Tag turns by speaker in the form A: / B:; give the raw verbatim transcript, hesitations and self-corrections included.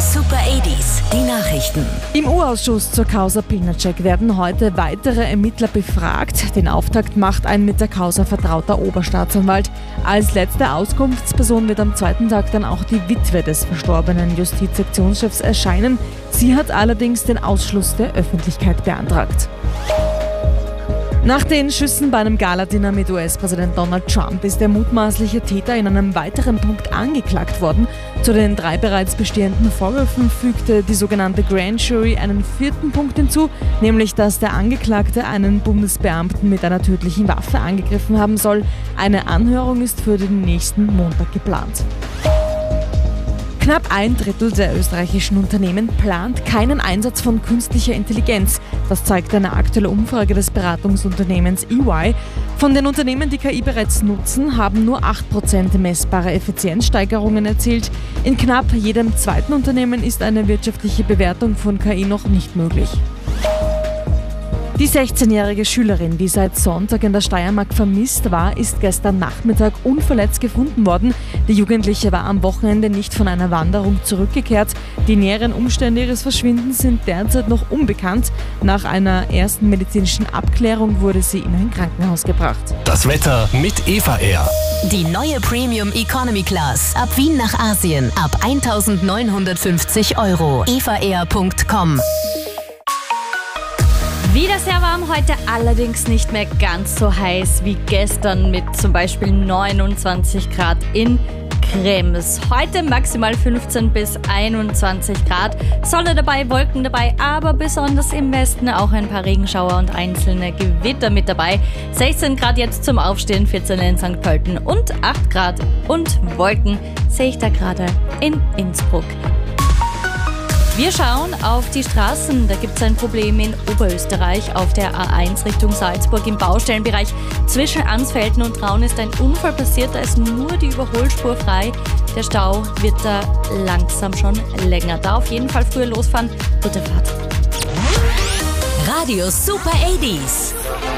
A: Super achtziger, die Nachrichten.
B: Im U-Ausschuss zur Causa Pilnacek werden heute weitere Ermittler befragt. Den Auftakt macht ein mit der Causa vertrauter Oberstaatsanwalt. Als letzte Auskunftsperson wird am zweiten Tag dann auch die Witwe des verstorbenen Justizsektionschefs erscheinen. Sie hat allerdings den Ausschluss der Öffentlichkeit beantragt. Nach den Schüssen bei einem Galadinner mit U S-Präsident Donald Trump ist der mutmaßliche Täter in einem weiteren Punkt angeklagt worden. Zu den drei bereits bestehenden Vorwürfen fügte die sogenannte Grand Jury einen vierten Punkt hinzu, nämlich dass der Angeklagte einen Bundesbeamten mit einer tödlichen Waffe angegriffen haben soll. Eine Anhörung ist für den nächsten Montag geplant. Knapp ein Drittel der österreichischen Unternehmen plant keinen Einsatz von künstlicher Intelligenz. Das zeigt eine aktuelle Umfrage des Beratungsunternehmens E Y. Von den Unternehmen, die K I bereits nutzen, haben nur acht Prozent messbare Effizienzsteigerungen erzielt. In knapp jedem zweiten Unternehmen ist eine wirtschaftliche Bewertung von K I noch nicht möglich. Die sechzehnjährige Schülerin, die seit Sonntag in der Steiermark vermisst war, ist gestern Nachmittag unverletzt gefunden worden. Die Jugendliche war am Wochenende nicht von einer Wanderung zurückgekehrt. Die näheren Umstände ihres Verschwindens sind derzeit noch unbekannt. Nach einer ersten medizinischen Abklärung wurde sie in ein Krankenhaus gebracht.
C: Das Wetter mit Eva Air.
A: Die neue Premium Economy Class. Ab Wien nach Asien. Ab eintausendneunhundertfünfzig Euro. eva air punkt com.
D: Wieder sehr warm, heute allerdings nicht mehr ganz so heiß wie gestern mit zum Beispiel neunundzwanzig Grad in Krems. Heute maximal fünfzehn bis einundzwanzig Grad, Sonne dabei, Wolken dabei, aber besonders im Westen auch ein paar Regenschauer und einzelne Gewitter mit dabei. sechzehn Grad jetzt zum Aufstehen, vierzehn in Sankt Pölten und acht Grad und Wolken sehe ich da gerade in Innsbruck. Wir schauen auf die Straßen. Da gibt es ein Problem in Oberösterreich auf der A eins Richtung Salzburg im Baustellenbereich. Zwischen Ansfelden und Traun ist ein Unfall passiert. Da ist nur die Überholspur frei. Der Stau wird da langsam schon länger. Da auf jeden Fall früher losfahren. Gute Fahrt.
A: Radio Super achtziger.